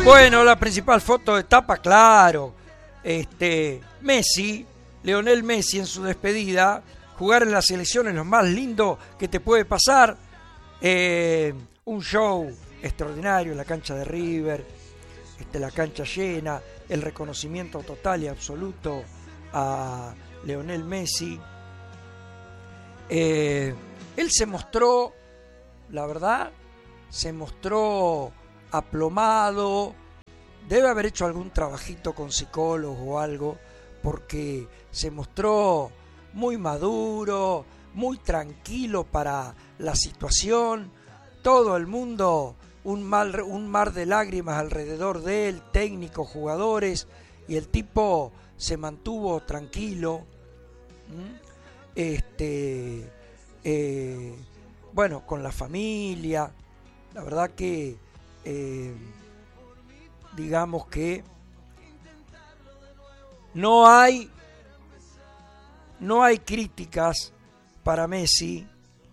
Bueno, la principal foto de etapa, claro. Messi, Lionel Messi en su despedida, jugar en la selección es lo más lindo que te puede pasar. Un show extraordinario en la cancha de River, la cancha llena, el reconocimiento total y absoluto a Lionel Messi. Él se mostró, la verdad, se mostró aplomado. Debe haber hecho algún trabajito con psicólogo o algo, porque se mostró muy maduro, muy tranquilo para la situación. Todo el mundo, un mar de lágrimas alrededor de él, técnicos, jugadores, y el tipo se mantuvo tranquilo. Bueno, con la familia, la verdad que digamos que no hay críticas para Messi.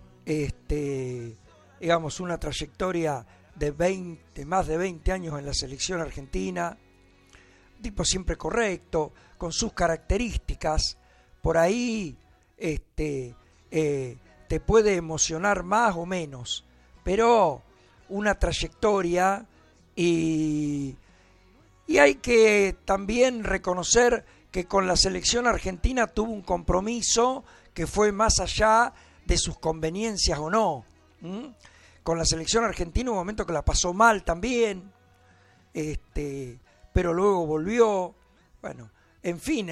Digamos, una trayectoria de más de 20 años en la selección argentina, tipo siempre correcto, con sus características. Por ahí te puede emocionar más o menos, pero una trayectoria, y hay que también reconocer que con la selección argentina tuvo un compromiso que fue más allá de sus conveniencias o no. Con la selección argentina hubo un momento que la pasó mal también, pero luego volvió. Bueno, en fin,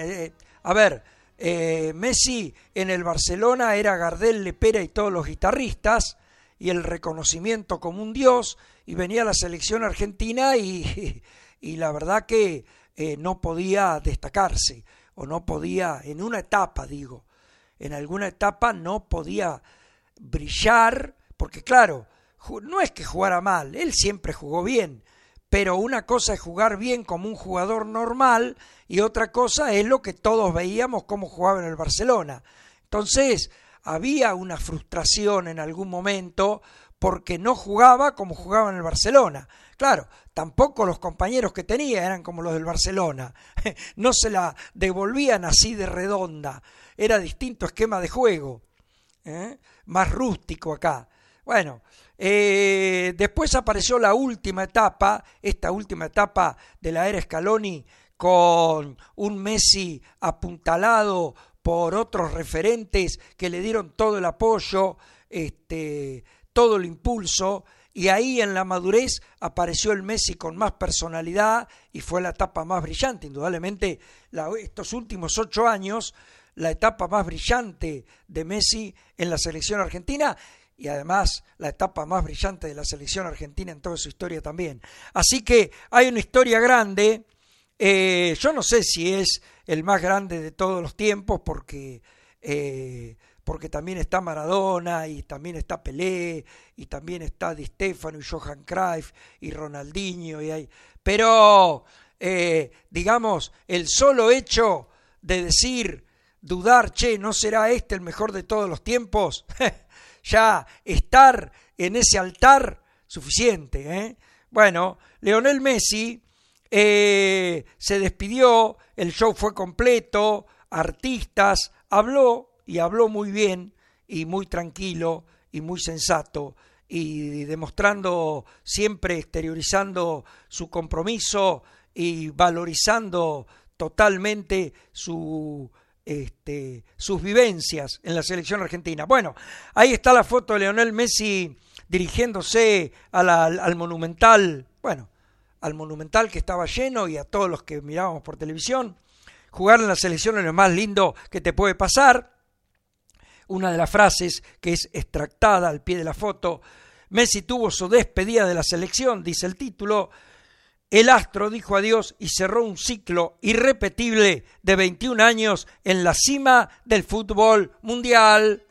Messi en el Barcelona era Gardel, Lepera y todos los guitarristas, y el reconocimiento como un dios, y venía a la selección argentina y la verdad que no podía destacarse, o no podía, en una etapa digo, en alguna etapa no podía brillar, porque claro, no es que jugara mal, él siempre jugó bien, pero una cosa es jugar bien como un jugador normal y otra cosa es lo que todos veíamos cómo jugaba en el Barcelona. Entonces había una frustración en algún momento porque no jugaba como jugaba en el Barcelona. Claro, tampoco los compañeros que tenía eran como los del Barcelona, no se la devolvían así de redonda, era distinto esquema de juego, más rústico acá. Bueno, después apareció la última etapa, esta última etapa de la era Scaloni, con un Messi apuntalado por otros referentes que le dieron todo el apoyo, todo el impulso, y ahí en la madurez apareció el Messi con más personalidad y fue la etapa más brillante, indudablemente estos últimos 8 años, la etapa más brillante de Messi en la selección argentina, y además la etapa más brillante de la selección argentina en toda su historia también. Así que hay una historia grande. Yo no sé si es el más grande de todos los tiempos, porque también está Maradona, y también está Pelé, y también está Di Stéfano y Johan Cruyff y Ronaldinho, pero digamos, el solo hecho de decir, dudar, ¿no será este el mejor de todos los tiempos? Ya estar en ese altar, suficiente. Bueno, Lionel Messi se despidió, el show fue completo, artistas, habló muy bien y muy tranquilo y muy sensato, y demostrando, siempre exteriorizando su compromiso y valorizando totalmente sus vivencias en la selección argentina. Bueno, ahí está la foto de Lionel Messi dirigiéndose al Monumental, al Monumental que estaba lleno, y a todos los que mirábamos por televisión. Jugar en la selección es lo más lindo que te puede pasar. Una de las frases que es extractada al pie de la foto: Messi tuvo su despedida de la selección, dice el título. El astro dijo adiós y cerró un ciclo irrepetible de 21 años en la cima del fútbol mundial.